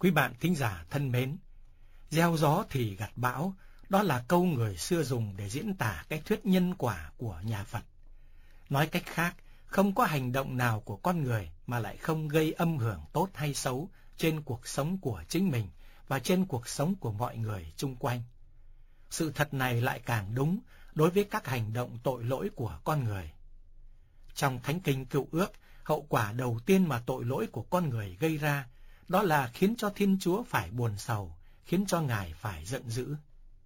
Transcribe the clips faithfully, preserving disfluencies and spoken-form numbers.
Quý bạn thính giả thân mến, gieo gió thì gặt bão, đó là câu người xưa dùng để diễn tả cái thuyết nhân quả của nhà Phật. Nói cách khác, không có hành động nào của con người mà lại không gây âm hưởng tốt hay xấu trên cuộc sống của chính mình và trên cuộc sống của mọi người chung quanh. Sự thật này lại càng đúng đối với các hành động tội lỗi của con người. Trong Thánh Kinh Cựu Ước, hậu quả đầu tiên mà tội lỗi của con người gây ra, đó là khiến cho Thiên Chúa phải buồn sầu, khiến cho Ngài phải giận dữ.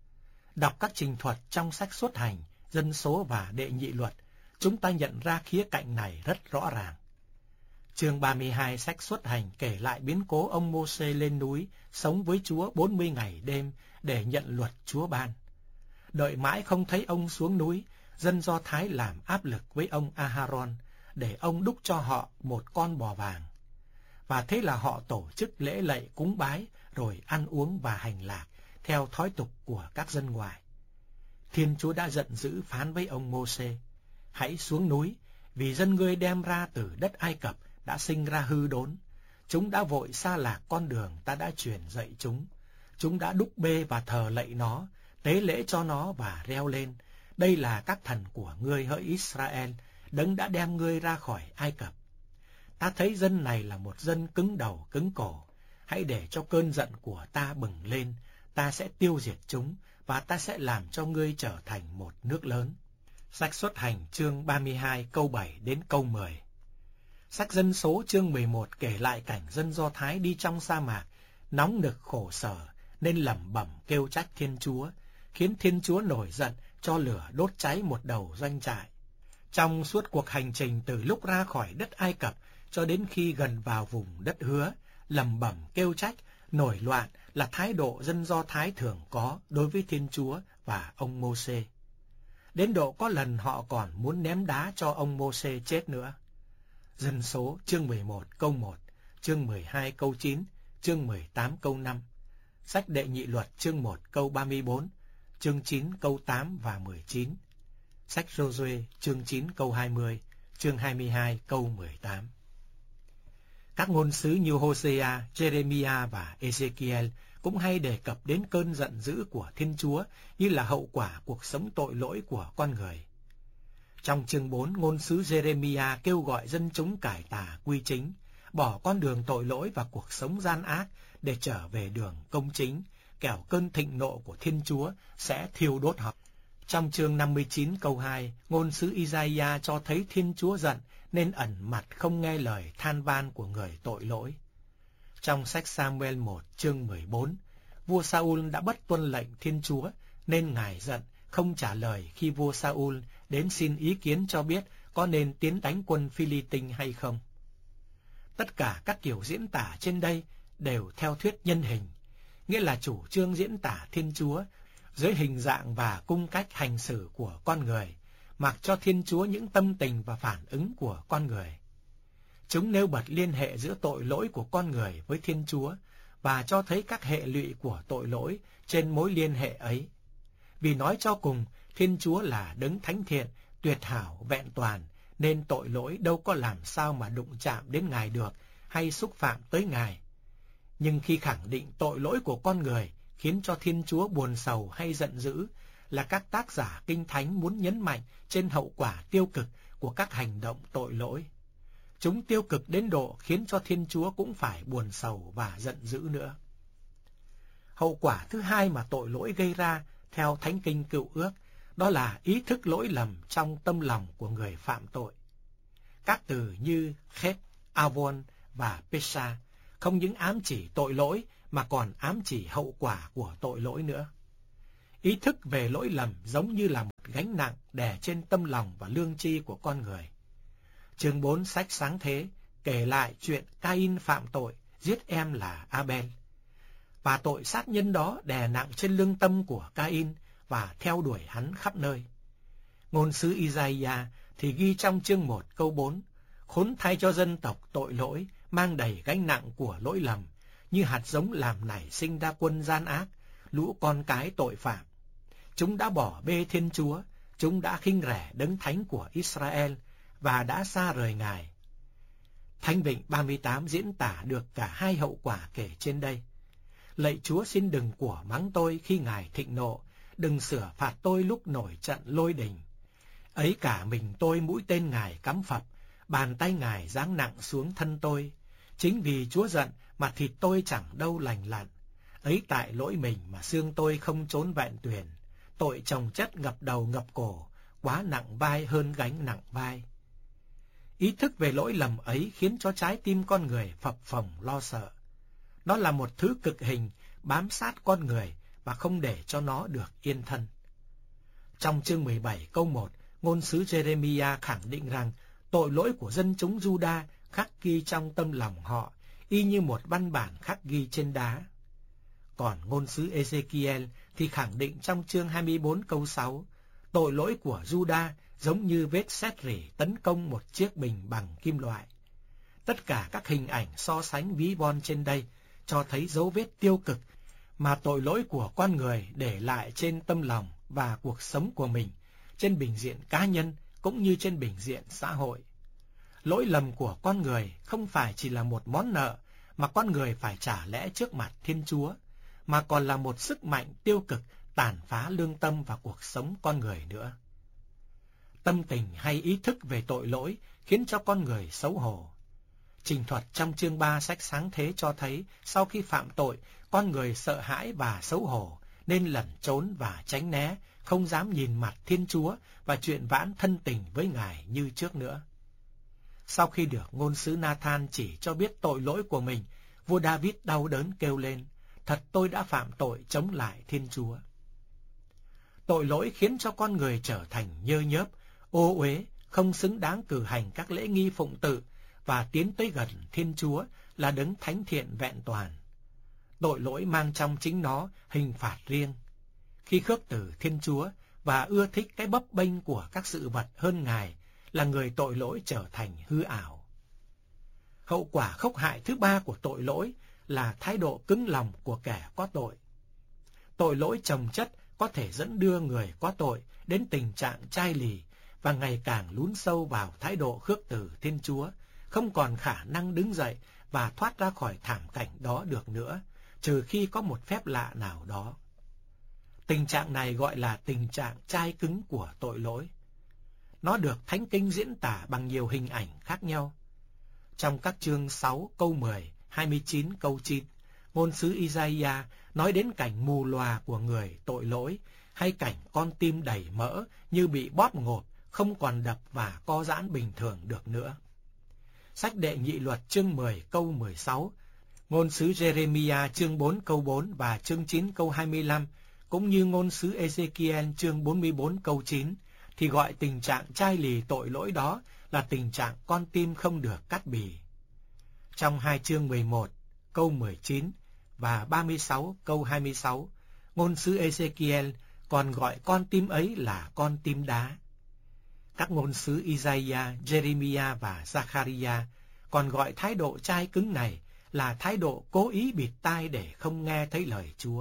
Đọc các trình thuật trong sách Xuất Hành, Dân Số và Đệ Nhị Luật, chúng ta nhận ra khía cạnh này rất rõ ràng. Chương ba mươi hai sách Xuất Hành kể lại biến cố ông Mô-sê lên núi, sống với Chúa bốn mươi ngày đêm để nhận luật Chúa ban. Đợi mãi không thấy ông xuống núi, dân Do Thái làm áp lực với ông A-ha-ron để ông đúc cho họ một con bò vàng. Và thế là họ tổ chức lễ lạy cúng bái, rồi ăn uống và hành lạc, theo thói tục của các dân ngoài. Thiên Chúa đã giận dữ phán với ông Mô-sê: hãy xuống núi, vì dân ngươi đem ra từ đất Ai Cập đã sinh ra hư đốn. Chúng đã vội xa lạc con đường ta đã truyền dạy chúng. Chúng đã đúc bê và thờ lạy nó, tế lễ cho nó và reo lên: đây là các thần của ngươi hỡi Israel, đấng đã đem ngươi ra khỏi Ai Cập. Ta thấy dân này là một dân cứng đầu cứng cổ. Hãy để cho cơn giận của ta bừng lên, ta sẽ tiêu diệt chúng, và ta sẽ làm cho ngươi trở thành một nước lớn. Sách Xuất Hành chương ba mươi hai câu bảy đến câu mười. Sách Dân Số chương mười một kể lại cảnh dân Do Thái đi trong sa mạc, nóng nực khổ sở, nên lẩm bẩm kêu trách Thiên Chúa, khiến Thiên Chúa nổi giận, cho lửa đốt cháy một đầu doanh trại. Trong suốt cuộc hành trình từ lúc ra khỏi đất Ai Cập cho đến khi gần vào vùng đất hứa, lẩm bẩm kêu trách, nổi loạn là thái độ dân Do Thái thường có đối với Thiên Chúa và ông Mô-sê. Đến độ có lần họ còn muốn ném đá cho ông Mô-sê chết nữa. Dân Số chương mười một câu một, chương mười hai câu chín, chương mười tám câu năm. Sách Đệ Nhị Luật chương một câu ba mươi bốn, chương chín câu tám và mười chín. Sách Giô-suê chương chín câu hai mươi, chương hai mươi hai câu mười tám. Các ngôn sứ như Hosea, Jeremiah và Ezekiel cũng hay đề cập đến cơn giận dữ của Thiên Chúa như là hậu quả cuộc sống tội lỗi của con người. Trong chương bốn, ngôn sứ Jeremiah kêu gọi dân chúng cải tà quy chính, bỏ con đường tội lỗi và cuộc sống gian ác để trở về đường công chính, kẻo cơn thịnh nộ của Thiên Chúa sẽ thiêu đốt họ. Trong chương năm mươi chín câu hai, ngôn sứ Isaiah cho thấy Thiên Chúa giận nên ẩn mặt không nghe lời than van của người tội lỗi. Trong sách Sa-mu-el một chương mười bốn, vua Sa-ul đã bất tuân lệnh Thiên Chúa nên Ngài giận, không trả lời khi vua Sa-ul đến xin ý kiến cho biết có nên tiến đánh quân Phi-li-tinh hay không. Tất cả các kiểu diễn tả trên đây đều theo thuyết nhân hình, nghĩa là chủ trương diễn tả Thiên Chúa dưới hình dạng và cung cách hành xử của con người, mặc cho Thiên Chúa những tâm tình và phản ứng của con người. Chúng nêu bật liên hệ giữa tội lỗi của con người với Thiên Chúa và cho thấy các hệ lụy của tội lỗi trên mối liên hệ ấy. Vì nói cho cùng, Thiên Chúa là đấng thánh thiện, tuyệt hảo, vẹn toàn, nên tội lỗi đâu có làm sao mà đụng chạm đến Ngài được hay xúc phạm tới Ngài. Nhưng khi khẳng định tội lỗi của con người khiến cho Thiên Chúa buồn sầu hay giận dữ, là các tác giả Kinh Thánh muốn nhấn mạnh trên hậu quả tiêu cực của các hành động tội lỗi. Chúng tiêu cực đến độ khiến cho Thiên Chúa cũng phải buồn sầu và giận dữ nữa. Hậu quả thứ hai mà tội lỗi gây ra theo Thánh Kinh Cựu Ước, đó là ý thức lỗi lầm trong tâm lòng của người phạm tội. Các từ như Chet, Avon và Pesha không những ám chỉ tội lỗi mà còn ám chỉ hậu quả của tội lỗi nữa. Ý thức về lỗi lầm giống như là một gánh nặng đè trên tâm lòng và lương tri của con người. Chương bốn sách Sáng Thế kể lại chuyện Cain phạm tội giết em là Abel, và tội sát nhân đó đè nặng trên lương tâm của Cain và theo đuổi hắn khắp nơi. Ngôn sứ Isaiah thì ghi trong chương một câu bốn: khốn thay cho dân tộc tội lỗi, mang đầy gánh nặng của lỗi lầm, như hạt giống làm nảy sinh ra quân gian ác, lũ con cái tội phạm. Chúng đã bỏ bê Thiên Chúa, chúng đã khinh rẻ đấng thánh của Israel và đã xa rời Ngài. Thánh Vịnh ba mươi tám diễn tả được cả hai hậu quả kể trên đây. Lạy Chúa, xin đừng của mắng tôi khi Ngài thịnh nộ, đừng sửa phạt tôi lúc nổi trận lôi đình. Ấy cả mình tôi mũi tên Ngài cắm phập, bàn tay Ngài giáng nặng xuống thân tôi. Chính vì Chúa giận mà thịt tôi chẳng đâu lành lặn. Ấy tại lỗi mình mà xương tôi không trốn vẹn tuyền. Tội chồng chất ngập đầu ngập cổ, quá nặng vai hơn gánh nặng vai. Ý thức về lỗi lầm ấy khiến cho trái tim con người phập phồng lo sợ. Nó là một thứ cực hình bám sát con người và không để cho nó được yên thân. Trong chương mười bảy câu một, ngôn sứ Jeremiah khẳng định rằng tội lỗi của dân chúng Juda khắc ghi trong tâm lòng họ, y như một văn bản khắc ghi trên đá. Còn ngôn sứ Ezekiel thì khẳng định trong chương hai mươi bốn câu sáu, tội lỗi của Juda giống như vết sét rỉ tấn công một chiếc bình bằng kim loại. Tất cả các hình ảnh so sánh ví von trên đây cho thấy dấu vết tiêu cực mà tội lỗi của con người để lại trên tâm lòng và cuộc sống của mình, trên bình diện cá nhân cũng như trên bình diện xã hội. Lỗi lầm của con người không phải chỉ là một món nợ mà con người phải trả lẽ trước mặt Thiên Chúa, mà còn là một sức mạnh tiêu cực tàn phá lương tâm và cuộc sống con người nữa. Tâm tình hay ý thức về tội lỗi khiến cho con người xấu hổ. Trình thuật trong chương ba sách Sáng Thế cho thấy sau khi phạm tội, con người sợ hãi và xấu hổ, nên lẩn trốn và tránh né, không dám nhìn mặt Thiên Chúa và chuyện vãn thân tình với Ngài như trước nữa. Sau khi được ngôn sứ Nathan chỉ cho biết tội lỗi của mình, vua David đau đớn kêu lên, thật tôi đã phạm tội chống lại Thiên Chúa. Tội lỗi khiến cho con người trở thành nhơ nhớp, ô uế, không xứng đáng cử hành các lễ nghi phụng tự và tiến tới gần Thiên Chúa là đấng thánh thiện vẹn toàn. Tội lỗi mang trong chính nó hình phạt riêng. Khi khước từ Thiên Chúa và ưa thích cái bấp bênh của các sự vật hơn Ngài, là người tội lỗi trở thành hư ảo. Hậu quả khốc hại thứ ba của tội lỗi là thái độ cứng lòng của kẻ có tội. Tội lỗi chồng chất có thể dẫn đưa người có tội đến tình trạng chai lì và ngày càng lún sâu vào thái độ khước từ Thiên Chúa, không còn khả năng đứng dậy và thoát ra khỏi thảm cảnh đó được nữa, trừ khi có một phép lạ nào đó. Tình trạng này gọi là tình trạng chai cứng của tội lỗi. Nó được Thánh Kinh diễn tả bằng nhiều hình ảnh khác nhau. Trong các chương sáu câu mười, hai mươi chín câu chín, ngôn sứ Isaiah nói đến cảnh mù lòa của người tội lỗi, hay cảnh con tim đầy mỡ như bị bóp ngộp, không còn đập và co giãn bình thường được nữa. Sách Đệ Nhị Luật chương mười câu mười sáu, ngôn sứ Jeremiah chương bốn câu bốn và chương chín câu hai mươi lăm, cũng như ngôn sứ Ezekiel chương bốn mươi bốn câu chín, thì gọi tình trạng chai lì tội lỗi đó là tình trạng con tim không được cắt bì. Trong hai chương mười một câu mười chín và ba mươi sáu câu hai mươi sáu, ngôn sứ Ezekiel còn gọi con tim ấy là con tim đá. Các ngôn sứ Isaiah, Jeremiah và Zachariah còn gọi thái độ chai cứng này là thái độ cố ý bịt tai để không nghe thấy lời Chúa.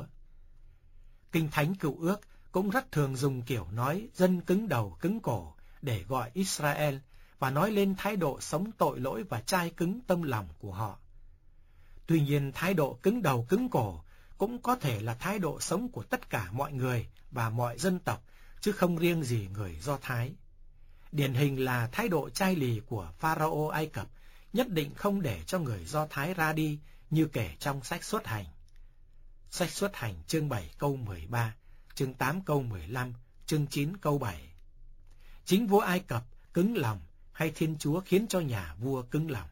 Kinh Thánh Cựu Ước cũng rất thường dùng kiểu nói dân cứng đầu cứng cổ để gọi Israel và nói lên thái độ sống tội lỗi và chai cứng tâm lòng của họ. Tuy nhiên, thái độ cứng đầu cứng cổ cũng có thể là thái độ sống của tất cả mọi người và mọi dân tộc, chứ không riêng gì người Do Thái. Điển hình là thái độ chai lì của Pharaoh Ai Cập nhất định không để cho người Do Thái ra đi, như kể trong sách Xuất Hành. Sách Xuất Hành chương bảy câu mười ba, chương tám câu mười lăm, chương chín câu bảy. Chính vua Ai Cập cứng lòng hay Thiên Chúa khiến cho nhà vua cứng lòng?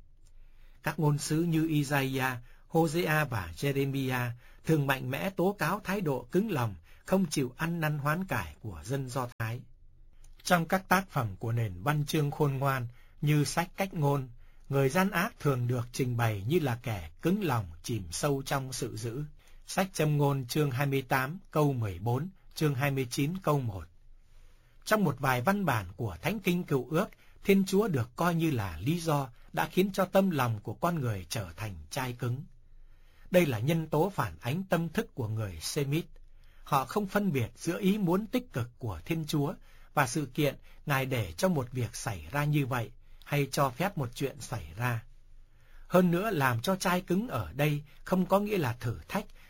Các ngôn sứ như Isaiah, Hosea và Jeremiah thường mạnh mẽ tố cáo thái độ cứng lòng, không chịu ăn năn hoán cải của dân Do Thái. Trong các tác phẩm của nền văn chương khôn ngoan như sách Cách Ngôn, người gian ác thường được trình bày như là kẻ cứng lòng chìm sâu trong sự dữ. Sách Châm Ngôn chương hai mươi tám câu mười bốn, chương hai mươi chín câu một. Trong một vài văn bản của Thánh Kinh Cựu Ước, Thiên Chúa được coi như là lý do đã khiến cho tâm lòng của con người trở thành chai cứng. Đây là nhân tố phản ánh tâm thức của người Semit. Họ không phân biệt giữa ý muốn tích cực của Thiên Chúa và sự kiện Ngài để cho một việc xảy ra như vậy, hay cho phép một chuyện xảy ra. Hơn nữa, làm cho chai cứng ở đây không có nghĩa là thử thách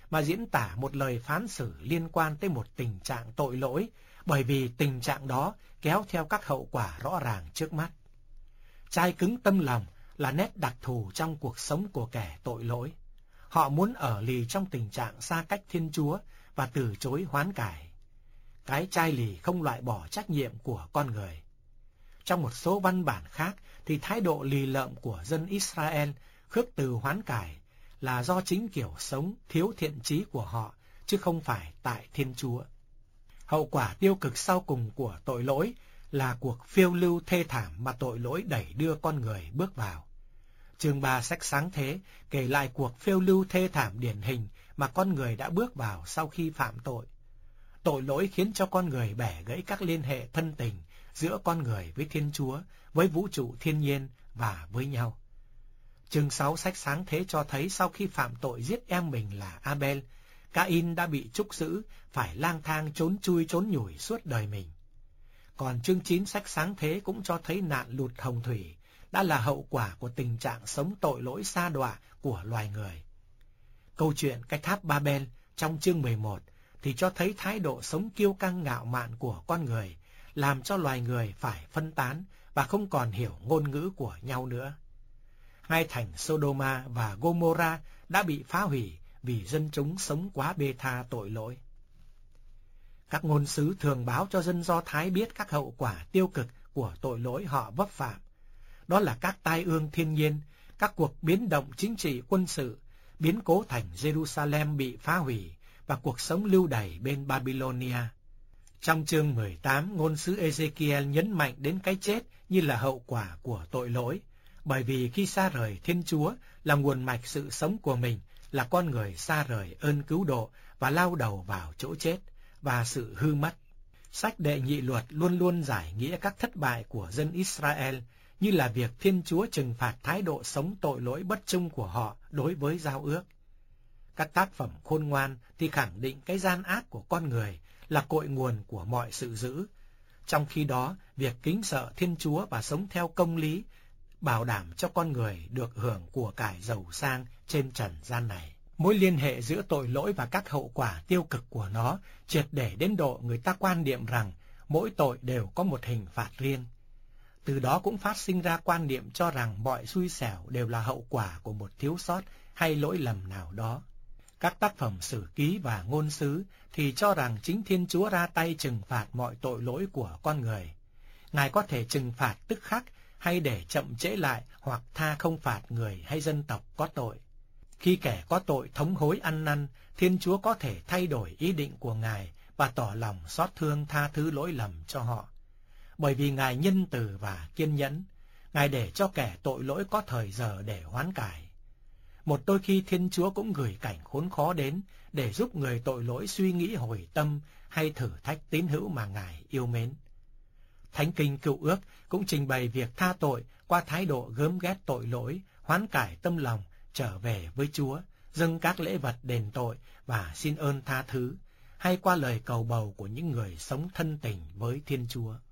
mà diễn tả một lời phán xử liên quan tới một tình trạng tội lỗi, bởi vì tình trạng đó kéo theo các hậu quả rõ ràng trước mắt. Chai cứng tâm lòng là nét đặc thù trong cuộc sống của kẻ tội lỗi. Họ muốn ở lì trong tình trạng xa cách Thiên Chúa và từ chối hoán cải. Cái chai lì không loại bỏ trách nhiệm của con người. Trong một số văn bản khác thì thái độ lì lợm của dân Israel khước từ hoán cải là do chính kiểu sống thiếu thiện chí của họ, chứ không phải tại Thiên Chúa. Hậu quả tiêu cực sau cùng của tội lỗi là cuộc phiêu lưu thê thảm mà tội lỗi đẩy đưa con người bước vào. Chương ba sách Sáng Thế kể lại cuộc phiêu lưu thê thảm điển hình mà con người đã bước vào sau khi phạm tội. Tội lỗi khiến cho con người bẻ gãy các liên hệ thân tình giữa con người với Thiên Chúa, với vũ trụ thiên nhiên và với nhau. Chương sáu sách Sáng Thế cho thấy sau khi phạm tội giết em mình là Abel, Cain đã bị trúc giữ, phải lang thang trốn chui trốn nhủi suốt đời mình. Còn chương chín sách Sáng Thế cũng cho thấy nạn lụt hồng thủy đã là hậu quả của tình trạng sống tội lỗi sa đọa của loài người. Câu chuyện cái tháp Babel trong chương mười một thì cho thấy thái độ sống kiêu căng ngạo mạn của con người, làm cho loài người phải phân tán và không còn hiểu ngôn ngữ của nhau nữa. Hai thành Sodoma và Gomorrah đã bị phá hủy vì dân chúng sống quá bê tha tội lỗi. Các ngôn sứ thường báo cho dân Do Thái biết các hậu quả tiêu cực của tội lỗi họ vấp phạm. Đó là các tai ương thiên nhiên, các cuộc biến động chính trị quân sự, biến cố thành Jerusalem bị phá hủy và cuộc sống lưu đày bên Babylonia. Trong chương mười tám, ngôn sứ Ezekiel nhấn mạnh đến cái chết như là hậu quả của tội lỗi, bởi vì khi xa rời Thiên Chúa là nguồn mạch sự sống của mình, là con người xa rời ơn cứu độ và lao đầu vào chỗ chết và sự hư mất. Sách Đệ Nhị Luật luôn luôn giải nghĩa các thất bại của dân Israel như là việc Thiên Chúa trừng phạt thái độ sống tội lỗi bất trung của họ đối với giao ước. Các tác phẩm khôn ngoan thì khẳng định cái gian ác của con người là cội nguồn của mọi sự dữ. Trong khi đó, việc kính sợ Thiên Chúa và sống theo công lý bảo đảm cho con người được hưởng của cải giàu sang trên trần gian này. Mối liên hệ giữa tội lỗi và các hậu quả tiêu cực của nó triệt để đến độ người ta quan niệm rằng mỗi tội đều có một hình phạt riêng. Từ đó cũng phát sinh ra quan niệm cho rằng mọi xui xẻo đều là hậu quả của một thiếu sót hay lỗi lầm nào đó. Các tác phẩm sử ký và ngôn sứ thì cho rằng chính Thiên Chúa ra tay trừng phạt mọi tội lỗi của con người. Ngài có thể trừng phạt tức khắc hay để chậm trễ lại hoặc tha không phạt người hay dân tộc có tội. Khi kẻ có tội thống hối ăn năn, Thiên Chúa có thể thay đổi ý định của Ngài và tỏ lòng xót thương tha thứ lỗi lầm cho họ. Bởi vì Ngài nhân từ và kiên nhẫn, Ngài để cho kẻ tội lỗi có thời giờ để hoán cải. Một đôi khi Thiên Chúa cũng gửi cảnh khốn khó đến để giúp người tội lỗi suy nghĩ hồi tâm hay thử thách tín hữu mà Ngài yêu mến. Thánh Kinh Cựu Ước cũng trình bày việc tha tội qua thái độ gớm ghét tội lỗi, hoán cải tâm lòng, trở về với Chúa, dâng các lễ vật đền tội và xin ơn tha thứ, hay qua lời cầu bầu của những người sống thân tình với Thiên Chúa.